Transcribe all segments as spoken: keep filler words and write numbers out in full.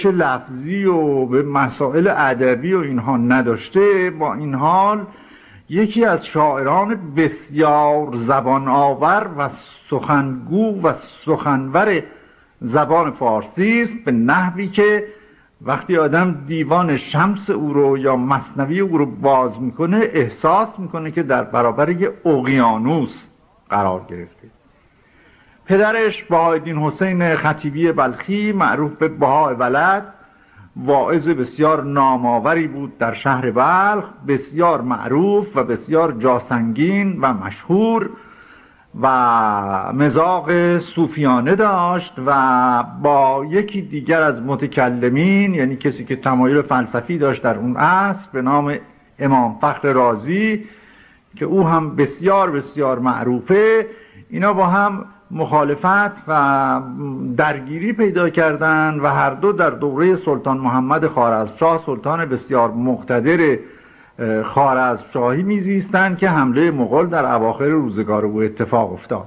لفظی و به مسائل ادبی و اینها نداشته، با این حال یکی از شاعران بسیار زبان آور و سخنگو و سخنور زبان فارسی است، به نحوی که وقتی آدم دیوان شمس او رو یا مثنوی او رو باز میکنه احساس میکنه که در برابر یه اقیانوس قرار گرفته. پدرش بهاءالدین حسین خطیبی بلخی معروف به بهاء ولد، واعظ بسیار نامآوری بود در شهر بلخ، بسیار معروف و بسیار جاسنگین و مشهور و مذاق صوفیانه داشت و با یکی دیگر از متکلمین، یعنی کسی که تمایل فلسفی داشت در اون عصر، به نام امام فخر رازی که او هم بسیار بسیار معروفه، اینا با هم مخالفت و درگیری پیدا کردند و هر دو در دوره سلطان محمد خوارزمشاه، سلطان بسیار مقتدر خوارزمشاهی میزیستند که حمله مغول در اواخر روزگار او اتفاق افتاد.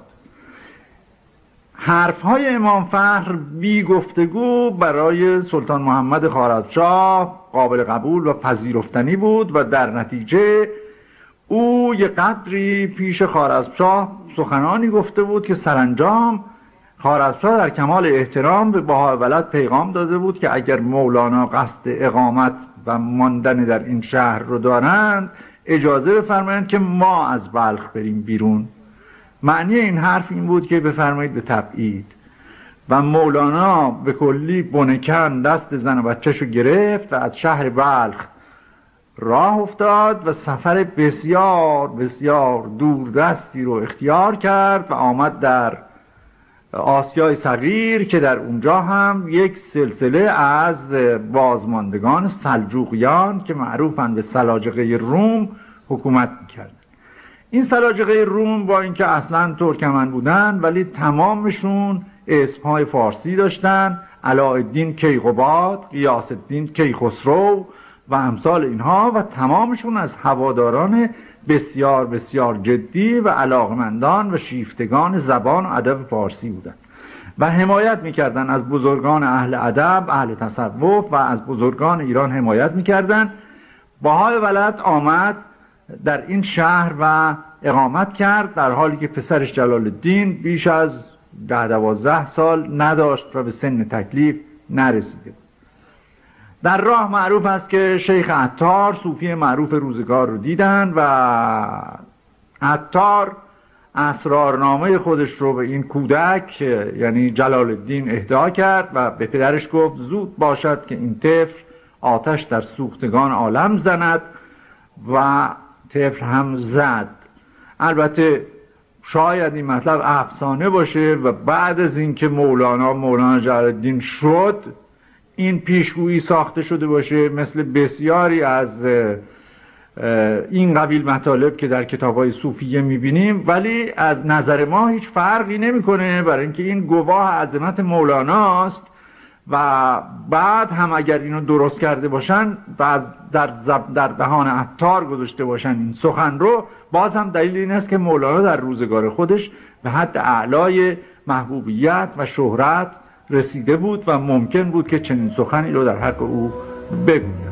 حرفهای امام فخر بی گفتگو برای سلطان محمد خوارزمشاه قابل قبول و پذیرفتنی بود و در نتیجه او یه قدری پیش خوارزمشاه سخنانی گفته بود که سرانجام خوارزمشاه در کمال احترام به بهاء ولد پیغام داده بود که اگر مولانا قصد اقامت و ماندن در این شهر رو دارند اجازه بفرمایند که ما از بلخ بریم بیرون. معنی این حرف این بود که بفرمایید به تبعید. و مولانا به کلی بنکن دست زن و بچه‌شو گرفت و از شهر بلخ راه افتاد و سفر بسیار بسیار دوردستی رو اختیار کرد و آمد در آسیای صغیر که در اونجا هم یک سلسله از بازماندگان سلجوقیان که معروفن به سلاجقه روم حکومت میکردن. این سلاجقه روم با اینکه اصلا ترکمن بودن ولی تمامشون اسمهای فارسی داشتن، علاءالدین کیقباد، غیاث الدین کیخسرو و امثال اینها، و تمامشون از هواداران بسیار بسیار جدی و علاقمندان و شیفتگان زبان و ادب فارسی بودند و حمایت میکردن از بزرگان اهل ادب، اهل تصوف و از بزرگان ایران حمایت میکردن. بهاء ولد آمد در این شهر و اقامت کرد در حالی که پسرش جلال الدین بیش از ده دوازده سال نداشت و به سن تکلیف نرسیده. در راه معروف است که شیخ عطار صوفی معروف روزگار رو دیدن و عطار اسرارنامه خودش رو به این کودک یعنی جلال الدین اهدا کرد و به پدرش گفت زود باشد که این طفل آتش در سوختگان عالم زند و طفل هم زد. البته شاید این مطلب افسانه باشه و بعد از اینکه مولانا مولانا جلال الدین شد این پیشگویی ساخته شده باشه، مثل بسیاری از این قبیل مطالب که در کتاب‌های صوفیه می‌بینیم، ولی از نظر ما هیچ فرقی نمی‌کنه برای اینکه این گواه عظمت مولاناست و بعد هم اگر اینو درست کرده باشن و در در دهان عطار گذاشته باشن این سخن رو، باز هم دلیل این است که مولانا در روزگار خودش به حد اعلای محبوبیت و شهرت رسیده بود و ممکن بود که چنین سخنی رو در حق او بگوید.